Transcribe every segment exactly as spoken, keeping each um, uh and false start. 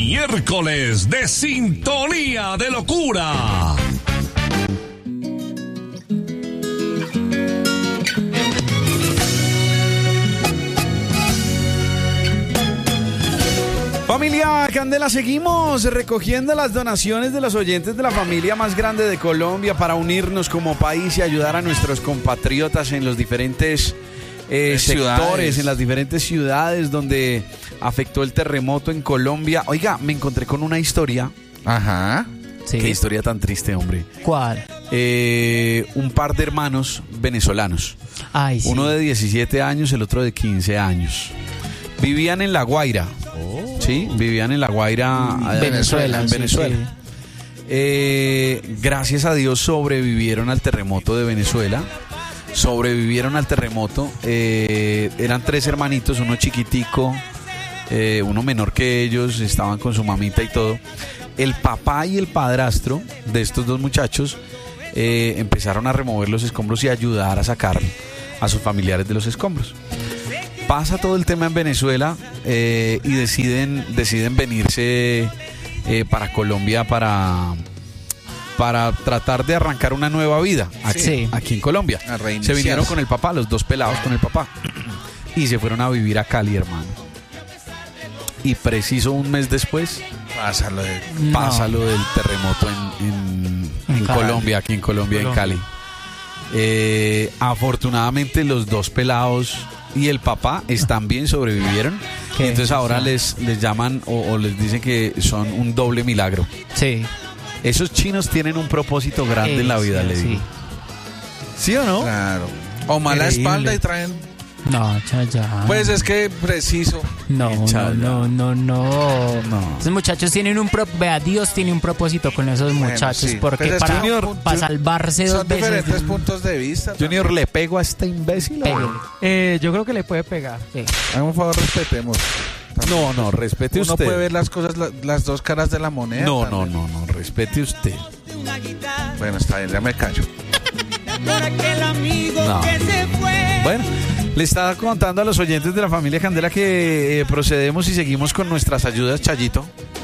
Miércoles de Sintonía de Locura. Familia Candela, seguimos recogiendo las donaciones de los oyentes de la familia más grande de Colombia para unirnos como país y ayudar a nuestros compatriotas en los diferentes eh, sectores, en las diferentes ciudades donde afectó el terremoto en Colombia. Oiga, me encontré con una historia. Ajá. Sí. Qué historia tan triste, hombre. ¿Cuál? Eh, un par de hermanos venezolanos. Ay, sí. Uno de diecisiete años, el otro de quince años. Vivían en La Guaira. Oh. Sí, vivían en La Guaira, Venezuela. En Venezuela. Sí, sí. Eh, gracias a Dios sobrevivieron al terremoto de Venezuela. Sobrevivieron al terremoto. Eh, eran tres hermanitos, uno chiquitico, eh, uno menor que ellos, estaban con su mamita y todo. El papá y el padrastro de estos dos muchachos eh, empezaron a remover los escombros y a ayudar a sacar a sus familiares de los escombros. Pasa todo el tema en Venezuela eh, y deciden, deciden venirse eh, para Colombia para, para tratar de arrancar una nueva vida aquí, sí. aquí en Colombia. Se vinieron con el papá, los dos pelados con el papá, y se fueron a vivir a Cali, hermano. Y preciso un mes después pasa lo, de... pasa no. lo del terremoto en, en, en, en Colombia, aquí en Colombia, Colombia. en Cali. Eh, afortunadamente los dos pelados y el papá están bien, sobrevivieron. Y entonces ahora les, les llaman o, o les dicen que son un doble milagro. Sí. Esos chinos tienen un propósito grande eh, en la vida, sí, le digo. ¿Sí o no? Claro. O mala Increíble. espalda y traen... No, Chayán. Pues es que preciso. No, no, no, no, no, no. Esos muchachos tienen un pro... Vea, Dios tiene un propósito con esos Bueno, muchachos. sí. Porque Pues para, Junior, para salvarse dos son veces. diferentes puntos de vista. Junior, también. ¿le pego a este imbécil? Pégale. Eh, yo creo que le puede pegar. Sí. Hagan un favor, respetemos. No, no, respete Uno usted. puede ver las cosas, la- las dos caras de la moneda. No, no, también. no, no, respete usted. Bueno, está bien, ya me callo. No. Bueno, le estaba contando a los oyentes de la familia Candela que eh, procedemos y seguimos con nuestras ayudas, Chayito.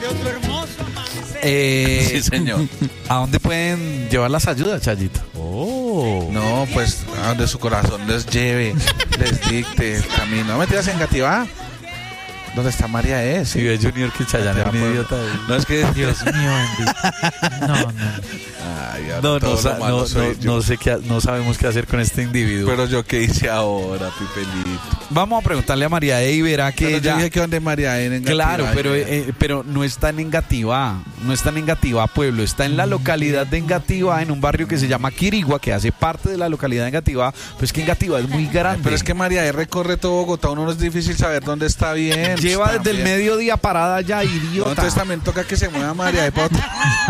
Eh, Sí, señor. ¿A dónde pueden llevar las ayudas, Chayito? Oh. No, pues a donde su corazón les lleve, les dicte el camino. No me tiras en Gativá. ¿Dónde está María E? Si ve Junior que Chayanne es un idiota. No, es que... Dios mío, bendito. No, no. Ay, ahora No, no, todo sa- lo malo no, soy no, yo. no sé qué, ha- no sabemos qué hacer con este individuo. Pero yo qué hice ahora, Pipelito. Vamos a preguntarle a María E y verá que Pero yo ella... dije que donde María E en Claro, Engativá, pero, ya. eh, pero no está en Engativá, no está en Engativá, pueblo, está en la localidad de Engativá, en un barrio que se llama Quirigua, que hace parte de la localidad de Engativá, pues que Engativá es muy grande. Pero es que María E recorre todo Bogotá, uno no es difícil saber dónde está bien. Lleva Está desde el bien. mediodía parada ya, No, idiota. entonces también toca que se mueva María E. pa' otro-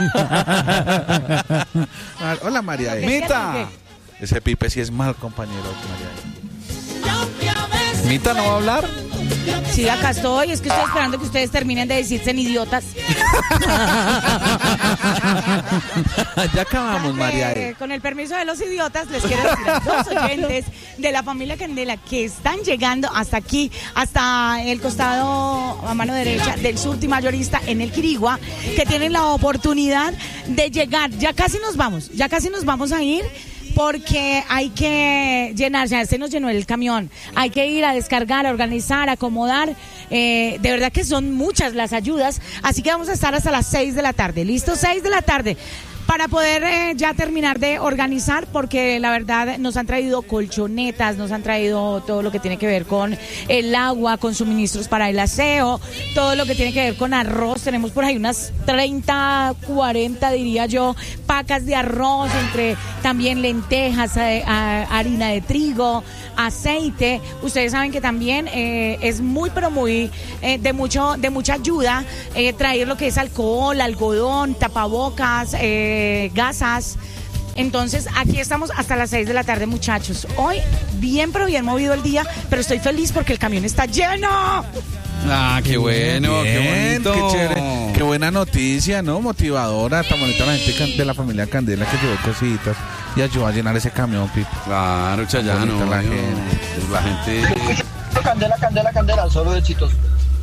Ah, Hola María E. Mita, Ese Pipe sí es mal compañero, María E. Mita no va a hablar. Sí, acá estoy. Es que estoy esperando que ustedes terminen de decirse en idiotas. Ya acabamos, María Eh, E. con el permiso de los idiotas, les quiero decir a los oyentes de la familia Candela que están llegando hasta aquí, hasta el costado a mano derecha del surti mayorista en el Quirigua, que tienen la oportunidad de llegar. Ya casi nos vamos, ya casi nos vamos a ir. Porque hay que llenar, ya se nos llenó el camión, hay que ir a descargar, a organizar, a acomodar, eh, de verdad que son muchas las ayudas, así que vamos a estar hasta las seis de la tarde, ¿listo? seis de la tarde, para poder eh, ya terminar de organizar, porque la verdad nos han traído colchonetas, nos han traído todo lo que tiene que ver con el agua, con suministros para el aseo, todo lo que tiene que ver con arroz, tenemos por ahí unas treinta, cuarenta diría yo, pacas de arroz, entre también lentejas, eh, a- harina de trigo, aceite. Ustedes saben que también eh, es muy pero muy eh, de mucho de mucha ayuda eh, traer lo que es alcohol, algodón, tapabocas, eh, gasas. Entonces aquí estamos hasta las seis de la tarde, muchachos. Hoy bien pero bien movido el día, pero estoy feliz porque el camión está lleno. Ah, qué bueno, qué Bien, bonito. qué chévere, qué buena noticia, ¿no? Motivadora, tan bonita la gente can- de la familia Candela que llevó cositas y ayudó a llenar ese camión, Pipe. Claro, Chayano. Bonita la obvio. gente. Pues la gente... Candela, candela, candela, solo de chitos.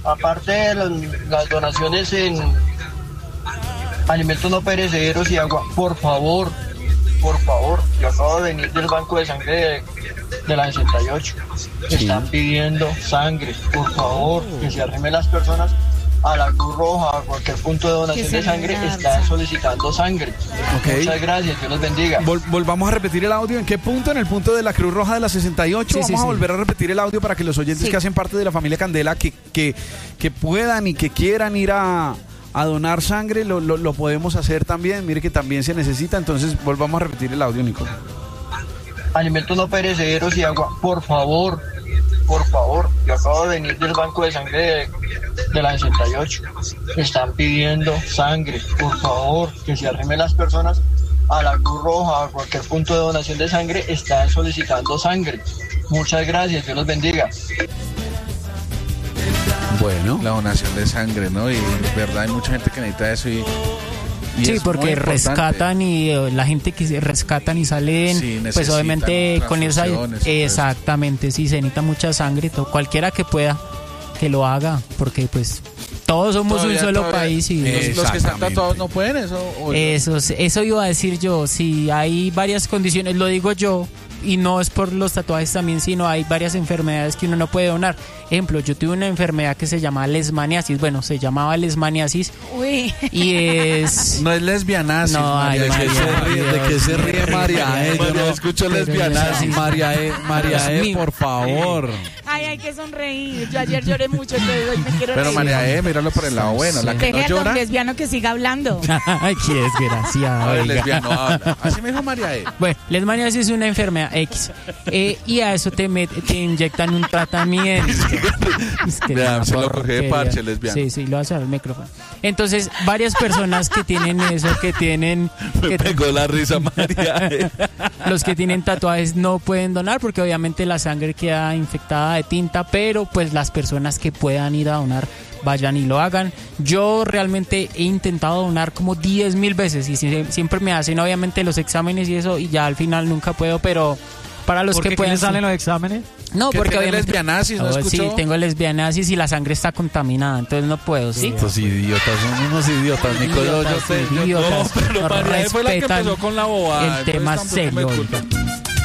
aparte de los- las donaciones en alimentos no perecederos y agua, por favor, por favor, yo acabo de venir del banco de sangre de, de la sesenta y ocho. Están pidiendo sangre, por favor, que se arrimen las personas a la Cruz Roja, a cualquier punto de donación Que se de sangre, arrimen. están solicitando sangre. Ok. Muchas gracias, Dios los bendiga. Vol- volvamos a repetir el audio. ¿En qué punto? En el punto de la Cruz Roja de la sesenta y ocho. Sí, Vamos sí, a sí. volver a repetir el audio para que los oyentes Sí. que hacen parte de la familia Candela, que, que, que puedan y que quieran ir a, a donar sangre, lo, lo, lo podemos hacer también. Mire que también se necesita. Entonces volvamos a repetir el audio, Nico. Alimentos no perecederos y agua, por favor, por favor, yo acabo de venir del banco de sangre de, de la sesenta y ocho. Están pidiendo sangre, por favor, que se arrimen las personas a la Cruz Roja, a cualquier punto de donación de sangre, están solicitando sangre. Muchas gracias, Dios los bendiga. Bueno. La donación de sangre, ¿no? Y verdad, hay mucha gente que necesita eso y... y Sí, es muy porque importante. rescatan y eh, la gente que se rescatan y salen, Sí, pues necesitan obviamente con esa... transfusiones y todo eso. Exactamente, sí, se necesita mucha sangre, to- cualquiera que pueda que lo haga, porque pues todos somos Todavía- un solo todavía- país y... Los, los que están Exactamente. tatuados no pueden eso. o- Eso, eso iba a decir yo, si hay varias condiciones, lo digo yo, y no es por los tatuajes también, sino hay varias enfermedades que uno no puede donar. Ejemplo, yo tuve una enfermedad que se llama lesmaniasis, bueno, se llamaba lesmaniasis Uy. y es... No es lesbianasis. No, María. ay, ¿De qué María, se ríe, de qué se ríe Dios, María? Eh? Yo María, no escucho pero lesbianasis. no, María E, María Dios E, mío. por favor. Ay, hay que sonreír. Yo ayer lloré mucho, entonces hoy me quiero Pero reír. María E, míralo por el lado bueno. La que Deje no al don llora, lesbiano que siga hablando. Ay, qué desgraciado. a ver, oiga. lesbiano habla. Así me dijo María E. Bueno, lesmaniasis es una enfermedad X. Eh, y a eso te, met- te inyectan un tratamiento. Es que Vea, una se lo cogí de porquería. parche, lesbiano. Sí, sí, lo hace al micrófono. Entonces, varias personas que tienen eso, que tienen... Que Pegó la risa María E. los que tienen tatuajes no pueden donar porque obviamente la sangre queda infectada de tinta, pero pues las personas que puedan ir a donar vayan y lo hagan. Yo realmente he intentado donar como diez mil veces y sie- siempre me hacen obviamente los exámenes y eso y ya al final nunca puedo, pero para los ¿Por que qué puedan... le salen los exámenes? No, ¿Que porque tiene obviamente... lesbianasis, no Oh, escuchó? sí, tengo lesbianasis y la sangre está contaminada, entonces no puedo, ¿sí? Estos idiotas son unos idiotas, Nico. Yo, yo Idiotas, sé, yo- idiotas. No, pero No María E fue la que respetan empezó con la bobada. el tema entonces tampoco me serio, culpa. oiga.